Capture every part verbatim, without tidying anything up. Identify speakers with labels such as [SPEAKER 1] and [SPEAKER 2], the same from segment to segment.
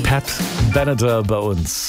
[SPEAKER 1] Pat Benatar bei uns.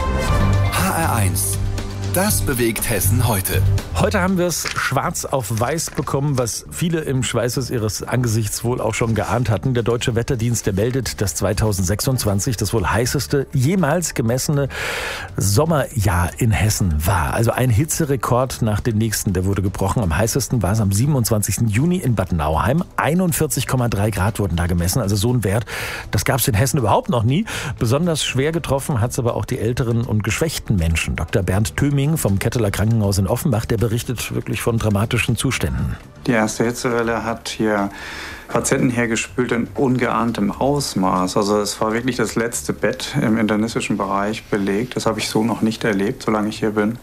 [SPEAKER 2] H R eins. Das bewegt Hessen heute.
[SPEAKER 1] Heute haben wir es schwarz auf weiß bekommen, was viele im Schweißes ihres Angesichts wohl auch schon geahnt hatten. Der Deutsche Wetterdienst, der meldet, dass zweitausendsechsundzwanzig das wohl heißeste jemals gemessene Sommerjahr in Hessen war. Also ein Hitzerekord nach dem nächsten, der wurde gebrochen. Am heißesten war es am siebenundzwanzigsten Juni in Bad Nauheim. einundvierzig Komma drei Grad wurden da gemessen. Also so ein Wert, das gab es in Hessen überhaupt noch nie. Besonders schwer getroffen hat es aber auch die älteren und geschwächten Menschen. Doktor Bernd Thöming vom Ketteler Krankenhaus in Offenbach, der berichtet wirklich von dramatischen Zuständen.
[SPEAKER 3] Die erste Hitzewelle hat hier Patienten hergespült in ungeahntem Ausmaß. Also es war wirklich das letzte Bett im internistischen Bereich belegt. Das habe ich so noch nicht erlebt, solange ich hier bin.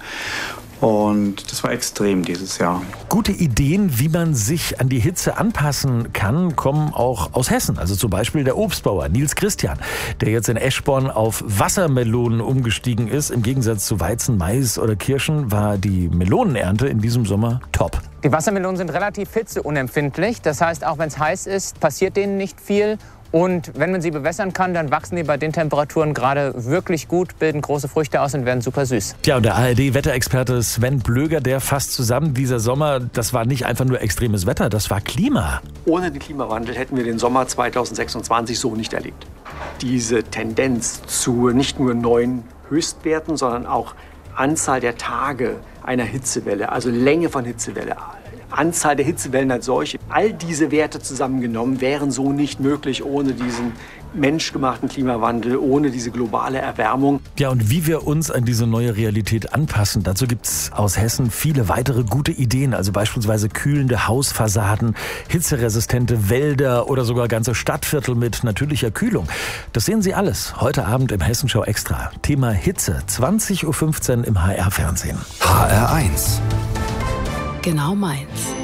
[SPEAKER 3] Und das war extrem dieses Jahr.
[SPEAKER 1] Gute Ideen, wie man sich an die Hitze anpassen kann, kommen auch aus Hessen. Also zum Beispiel der Obstbauer Nils Christian, der jetzt in Eschborn auf Wassermelonen umgestiegen ist. Im Gegensatz zu Weizen, Mais oder Kirschen war die Melonenernte in diesem Sommer top.
[SPEAKER 4] Die Wassermelonen sind relativ hitzeunempfindlich. Das heißt, auch wenn es heiß ist, passiert denen nicht viel. Und wenn man sie bewässern kann, dann wachsen die bei den Temperaturen gerade wirklich gut, bilden große Früchte aus und werden super süß.
[SPEAKER 1] Ja, und der A R D-Wetterexperte Sven Blöger, der fasst zusammen, dieser Sommer, das war nicht einfach nur extremes Wetter, das war Klima.
[SPEAKER 5] Ohne den Klimawandel hätten wir den Sommer zweitausendsechsundzwanzig so nicht erlebt. Diese Tendenz zu nicht nur neuen Höchstwerten, sondern auch Anzahl der Tage einer Hitzewelle, also Länge von Hitzewelle, Anzahl der Hitzewellen als solche. All diese Werte zusammengenommen wären so nicht möglich ohne diesen menschgemachten Klimawandel, ohne diese globale Erwärmung.
[SPEAKER 1] Ja, und wie wir uns an diese neue Realität anpassen, dazu gibt's aus Hessen viele weitere gute Ideen. Also beispielsweise kühlende Hausfassaden, hitzeresistente Wälder oder sogar ganze Stadtviertel mit natürlicher Kühlung. Das sehen Sie alles heute Abend im Hessenschau Extra. Thema Hitze, zwanzig Uhr fünfzehn im H R-Fernsehen.
[SPEAKER 2] H R eins.
[SPEAKER 6] Genau meins.